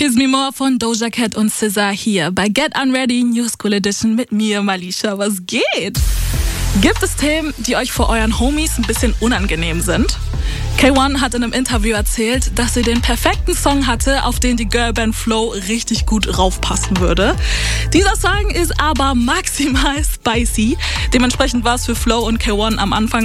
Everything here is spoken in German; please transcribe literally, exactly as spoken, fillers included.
Is Me More von Doja Cat und S Z A hier bei Get Unready New School Edition mit mir, Malisha. Was geht? Gibt es Themen, die euch vor euren Homies ein bisschen unangenehm sind? K eins hat in einem Interview erzählt, dass sie den perfekten Song hatte, auf den die Girlband Flow richtig gut raufpassen würde. Dieser Song ist aber maximal spicy. Dementsprechend war es für Flow und K eins am Anfang